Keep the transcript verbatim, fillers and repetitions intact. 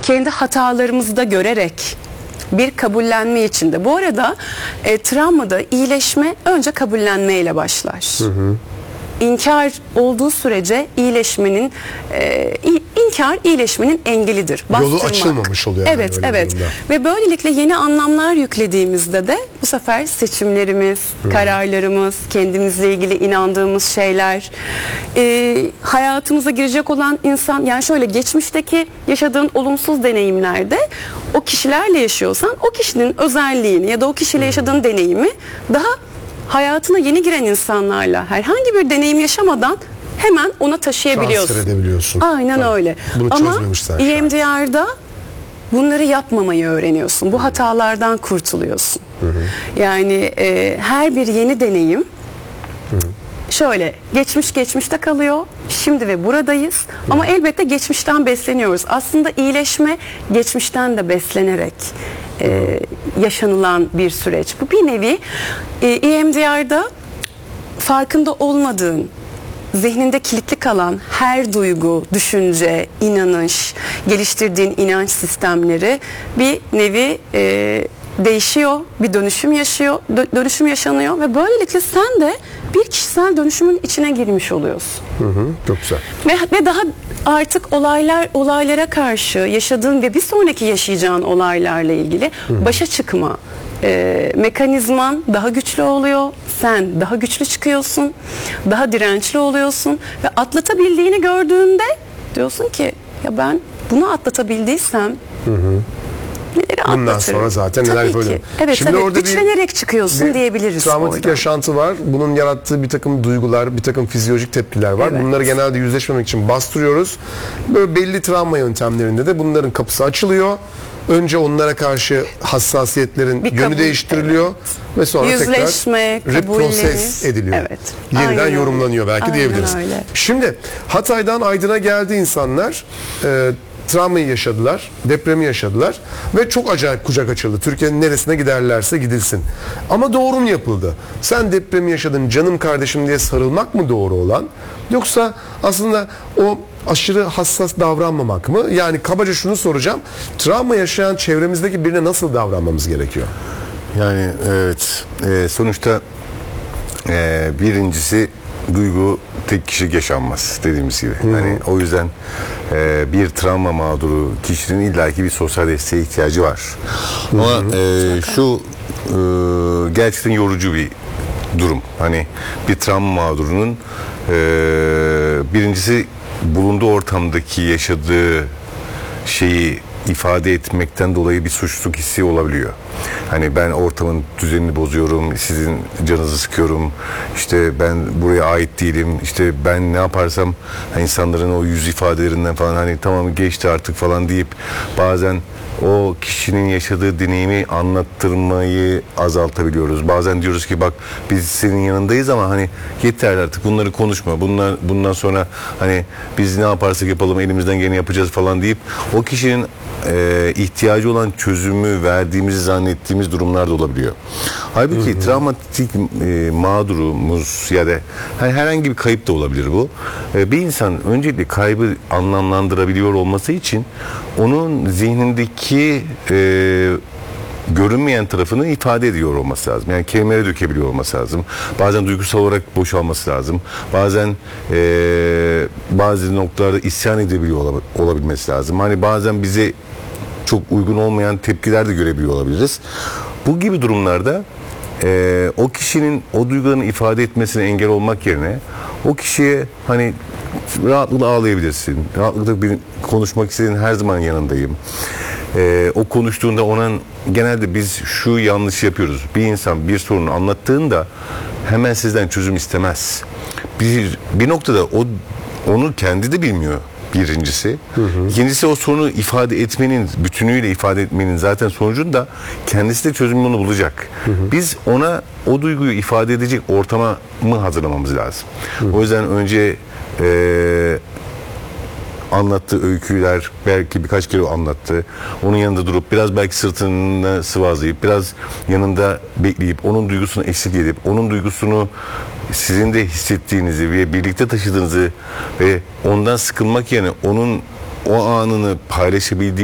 kendi hatalarımızı da görerek bir kabullenme içinde. Bu arada e, travmada iyileşme önce kabullenmeyle başlar. Hı hı. İnkar olduğu sürece iyileşmenin e, inkar iyileşmenin engelidir. Bastırmak. Yolu açılmamış oluyor. Evet, yani evet. Durumda. Ve böylelikle yeni anlamlar yüklediğimizde de bu sefer seçimlerimiz, Hı. kararlarımız, kendimizle ilgili inandığımız şeyler, e, hayatımıza girecek olan insan, yani şöyle geçmişteki yaşadığın olumsuz deneyimlerde o kişilerle yaşıyorsan o kişinin özelliğini ya da o kişiyle Hı. yaşadığın deneyimi daha hayatına yeni giren insanlarla herhangi bir deneyim yaşamadan hemen ona taşıyabiliyorsun. Transfer edebiliyorsun. Aynen Tabii. öyle. Bunu Ama E M D R'da bunları yapmamayı öğreniyorsun. Bu hatalardan kurtuluyorsun. Hı hı. Yani e, her bir yeni deneyim hı hı. şöyle geçmiş geçmişte kalıyor. Şimdi ve buradayız. Hı. Ama elbette geçmişten besleniyoruz. Aslında iyileşme geçmişten de beslenerek Ee, yaşanılan bir süreç. Bu bir nevi e, E M D R'da farkında olmadığın, zihninde kilitli kalan her duygu, düşünce, inanış, geliştirdiğin inanç sistemleri bir nevi e, değişiyor, bir dönüşüm yaşıyor, dö- dönüşüm yaşanıyor ve böylelikle sen de bir kişisel dönüşümün içine girmiş oluyorsun. Hı hı, çok güzel. Ve, ve daha artık olaylar olaylara karşı yaşadığın ve bir sonraki yaşayacağın olaylarla ilgili hı hı. başa çıkma e, mekanizman daha güçlü oluyor. Sen daha güçlü çıkıyorsun, daha dirençli oluyorsun ve atlatabildiğini gördüğünde diyorsun ki ya ben bunu atlatabildiysem hı hı. Bundan sonra zaten tabii neler böyle. Evet, Şimdi tabii. orada güçlenerek bir, çıkıyorsun bir diyebiliriz. Travmatik oradan. yaşantı var. Bunun yarattığı bir takım duygular, bir takım fizyolojik tepkiler var. Evet. Bunları genelde yüzleşmemek için bastırıyoruz. Böyle belli travma yöntemlerinde de bunların kapısı açılıyor. Önce onlara karşı hassasiyetlerin bir yönü kabul, değiştiriliyor evet. ve sonra Yüzleşme, tekrar reproses ediliyor. Evet. Yeniden Aynen yorumlanıyor belki Aynen diyebiliriz. Öyle. Şimdi Hatay'dan Aydın'a geldi insanlar. E, travmayı yaşadılar, depremi yaşadılar ve çok acayip kucak açıldı. Türkiye'nin neresine giderlerse gidilsin. Ama doğru mu yapıldı? Sen depremi yaşadın canım kardeşim diye sarılmak mı doğru olan? Yoksa aslında o aşırı hassas davranmamak mı? Yani kabaca şunu soracağım. Travma yaşayan çevremizdeki birine nasıl davranmamız gerekiyor? Yani evet e, sonuçta e, birincisi duygu tek kişi yaşanmaz dediğimiz gibi. Hı-hı. Hani o yüzden e, bir travma mağduru kişinin illaki bir sosyal desteğe ihtiyacı var. Hı-hı. Ama e, şu e, gerçekten yorucu bir durum. Hani bir travma mağdurunun e, birincisi bulunduğu ortamdaki yaşadığı şeyi ifade etmekten dolayı bir suçluluk hissi olabiliyor. Hani ben ortamın düzenini bozuyorum, sizin canınızı sıkıyorum, işte ben buraya ait değilim, işte ben ne yaparsam hani insanların o yüz ifadelerinden falan hani tamam geçti artık falan deyip bazen o kişinin yaşadığı deneyimi anlattırmayı azaltabiliyoruz. Bazen diyoruz ki bak biz senin yanındayız ama hani yeter artık bunları konuşma. Bunlar bundan sonra hani biz ne yaparsak yapalım elimizden geleni yapacağız falan deyip o kişinin e, ihtiyacı olan çözümü verdiğimizi zannettiğimiz durumlar da olabiliyor. Halbuki hı hı. travmatik e, mağdurumuz ya da hani herhangi bir kayıp da olabilir bu. E, bir insan öncelikle kaybı anlamlandırabiliyor olması için onun zihnindeki e, görünmeyen tarafını ifade ediyor olması lazım. Yani kelimelere dökebiliyor olması lazım. Bazen duygusal olarak boşalması lazım. Bazen e, bazı noktalarda isyan edebiliyor olab- olabilmesi lazım. Hani bazen bize çok uygun olmayan tepkiler de görebiliyor olabiliriz. Bu gibi durumlarda e, o kişinin o duygularını ifade etmesine engel olmak yerine o kişiye hani rahatlıkla ağlayabilirsin. Rahatlıkla bir konuşmak istediğin her zaman yanındayım. Ee, o konuştuğunda onun genelde biz şu yanlışı yapıyoruz. Bir insan bir sorunu anlattığında hemen sizden çözüm istemez. Bir bir noktada o onu kendi de bilmiyor birincisi. Hı hı. İkincisi o sorunu ifade etmenin, bütünüyle ifade etmenin zaten sonucunda kendisi de çözüm yolunu bulacak. Hı hı. Biz ona o duyguyu ifade edecek ortama mı hazırlamamız lazım. Hı hı. O yüzden önce eee anlattığı öyküler belki birkaç kere anlattı. Onun yanında durup biraz belki sırtını sıvazlayıp biraz yanında bekleyip onun duygusunu eşlik edip onun duygusunu sizin de hissettiğinizi ve birlikte taşıdığınızı ve ondan sıkılmak yerine onun o anını paylaşabildiğinizi